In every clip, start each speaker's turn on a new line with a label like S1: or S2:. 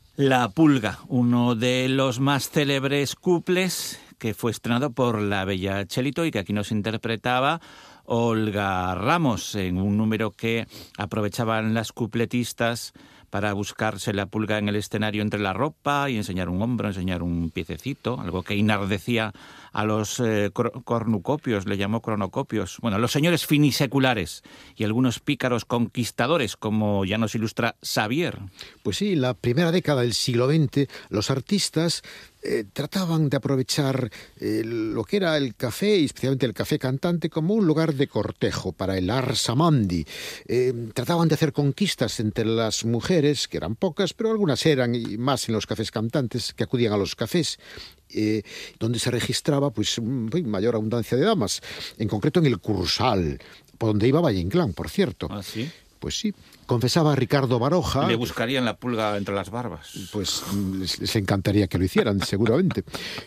S1: La Pulga, uno de los más célebres cuples que fue estrenado por la bella Chelito y que aquí nos interpretaba Olga Ramos en un número que aprovechaban las cupletistas para buscarse la pulga en el escenario entre la ropa y enseñar un hombro, enseñar un piececito, algo que enardecía a los cornucopios, le llamó cronocopios, bueno, los señores finiseculares y algunos pícaros conquistadores, como ya nos ilustra Xavier.
S2: Pues sí, en la primera década del siglo XX, los artistas trataban de aprovechar lo que era el café, y especialmente el café cantante, como un lugar de cortejo para el ars amandi. Trataban de hacer conquistas entre las mujeres, que eran pocas, pero algunas eran, y más en los cafés cantantes, que acudían a los cafés, donde se registraba pues mayor abundancia de damas, en concreto en el Cursal, por donde iba Valle Inclán, por cierto.
S1: ¿Ah, sí?
S2: Pues sí, confesaba Ricardo Baroja.
S1: Le buscarían la pulga entre las barbas.
S2: Pues les encantaría que lo hicieran, seguramente.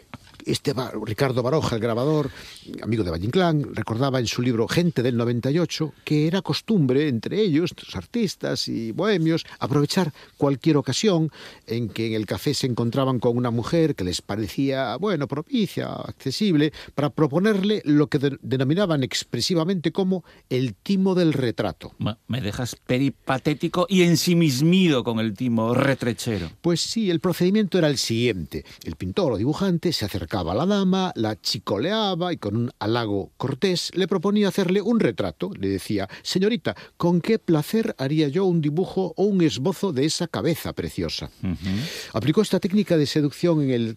S2: Ricardo Baroja, el grabador, amigo de Valle Inclán, recordaba en su libro Gente del 98 que era costumbre entre ellos, los artistas y bohemios, aprovechar cualquier ocasión en que en el café se encontraban con una mujer que les parecía, bueno, propicia, accesible, para proponerle lo que denominaban expresivamente como el timo del retrato.
S1: Me dejas peripatético y ensimismido con el timo retrechero.
S2: Pues sí, el procedimiento era el siguiente. El pintor o dibujante se acercaba a la dama, la chicoleaba y con un halago cortés le proponía hacerle un retrato. Le decía: señorita, ¿con qué placer haría yo un dibujo o un esbozo de esa cabeza preciosa? Aplicó esta técnica de seducción en el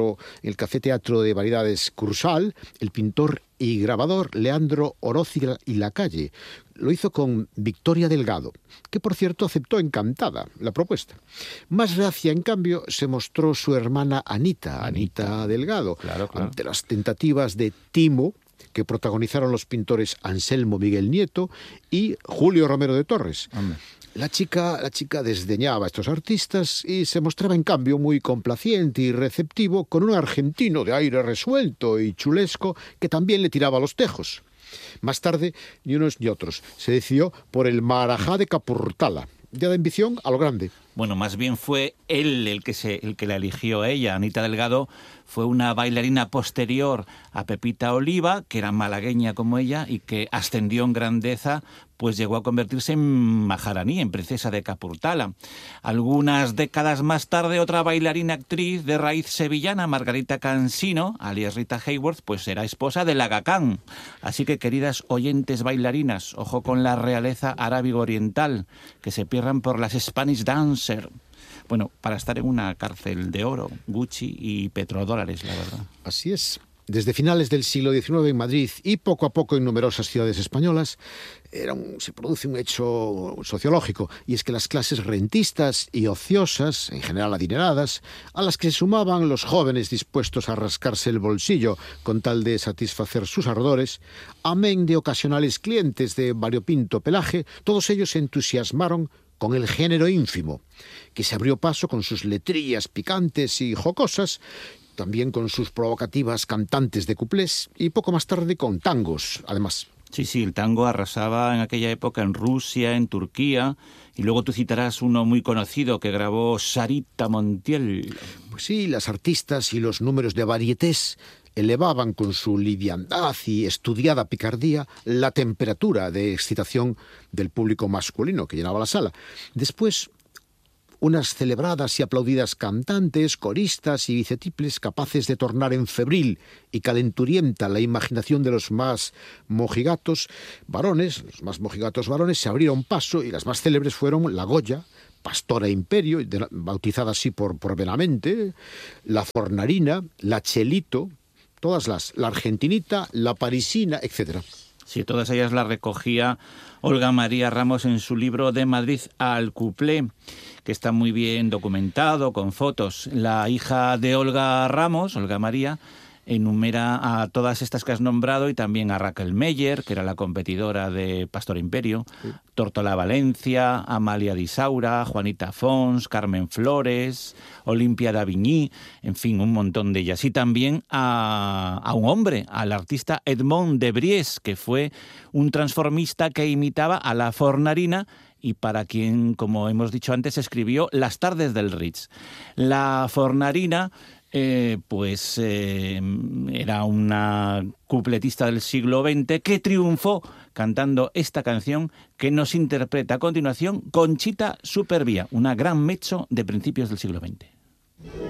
S2: Café Teatro de Variedades Cursal, el pintor y grabador Leandro Oroz y Lacalle. Lo hizo con Victoria Delgado, que por cierto aceptó encantada la propuesta. Más reacia, en cambio, se mostró su hermana Anita Delgado,
S1: claro.
S2: ante las tentativas de timo que protagonizaron los pintores Anselmo Miguel Nieto y Julio Romero de Torres.
S1: Hombre.
S2: La chica desdeñaba a estos artistas y se mostraba en cambio muy complaciente y receptivo con un argentino de aire resuelto y chulesco que también le tiraba los tejos. Más tarde, ni unos ni otros, se decidió por el Marajá de Capurtala, ya de ambición a lo grande.
S1: Bueno, más bien fue él el que la eligió a ella. Anita Delgado fue una bailarina posterior a Pepita Oliva, que era malagueña como ella y que ascendió en grandeza, pues llegó a convertirse en maharaní, en princesa de Capurtala. Algunas décadas más tarde, otra bailarina actriz de raíz sevillana, Margarita Cansino, alias Rita Hayworth, pues era esposa de Aga Khan. Así que, queridas oyentes bailarinas, ojo con la realeza arábigo oriental, que se pierdan por las Spanish Dance. Bueno, para estar en una cárcel de oro, Gucci y petrodólares, la verdad.
S2: Así es. Desde finales del siglo XIX en Madrid y poco a poco en numerosas ciudades españolas, se produce un hecho sociológico, y es que las clases rentistas y ociosas, en general adineradas, a las que se sumaban los jóvenes dispuestos a rascarse el bolsillo con tal de satisfacer sus ardores, amén de ocasionales clientes de variopinto pelaje, todos ellos se entusiasmaron con el género ínfimo, que se abrió paso con sus letrillas picantes y jocosas, también con sus provocativas cantantes de cuplés y poco más tarde con tangos, además.
S1: Sí, el tango arrasaba en aquella época en Rusia, en Turquía, y luego tú citarás uno muy conocido que grabó Sarita Montiel.
S2: Pues sí, las artistas y los números de varietés elevaban con su liviandad y estudiada picardía la temperatura de excitación del público masculino que llenaba la sala. Después, unas celebradas y aplaudidas cantantes, coristas y bicetiples capaces de tornar en febril y calenturienta la imaginación de los más mojigatos varones, se abrieron paso, y las más célebres fueron la Goya, Pastora Imperio, bautizada así por Benavente, la Fornarina, la Chelito, la Argentinita, la Parisina, etc.
S1: Sí, todas ellas las recogía Olga María Ramos en su libro De Madrid al Cuplé, que está muy bien documentado, con fotos. La hija de Olga Ramos, Olga María, enumera a todas estas que has nombrado y también a Raquel Meyer, que era la competidora de Pastor Imperio, sí. Tórtola Valencia, Amalia Di Saura, Juanita Fons, Carmen Flores, Olimpia d'Avigny, en fin, un montón de ellas. Y también a un hombre, al artista Edmond de Bries, que fue un transformista que imitaba a la Fornarina y para quien, como hemos dicho antes, escribió Las tardes del Ritz. La Fornarina era una cupletista del siglo XX que triunfó cantando esta canción que nos interpreta a continuación Conchita Supervía, una gran mezzo de principios del siglo XX.